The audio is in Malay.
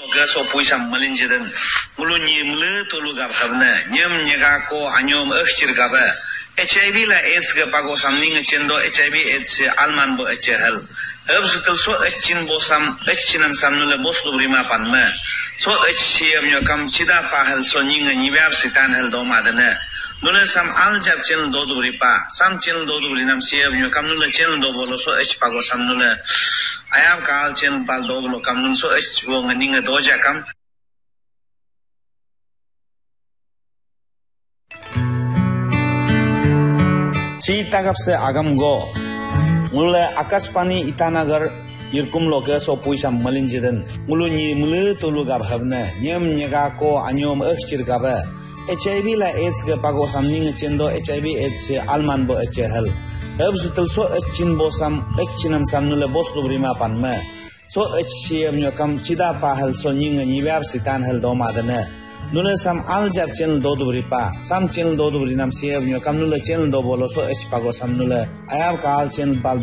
ga so puisam malinjidan mulu nyimle tolu gab habna nyem nyega ko anyom akhchir gaba HIV la AIDS ga pago samning chendo HIV AIDS alman bo hal abzutul so achin bo sam achinam samnule bos dubrima panma so HCM nyokam chida pa hal so nyinga nyibyab sitan hal do madana nule sam al jab channel do dubri pa sam channel do dubri nam CM nyokam nule channel do bolo so H pago samnule ayam kal channel pal do bolo kam nun so H bo nganinga do jakam si tagap se agam go mule akashpani itanagar yirkum loke so puisam malinjidan mulu ni mulu tolu gab habna nyem nyega ko anyom akhchir gaba HIV la AIDS ga pago samning chendo HIV AIDS alman bo hal abzutul so achin bo sam achinam samnule bos dubrima panma so HCM nyokam chida pa hal so nyinga nyibyab sitan hal do madana nule sam al jab channel do dubri pa sam channel do dubri nam CM nyokam nule channel do bolo so H pago sam nule ayam kal channel pal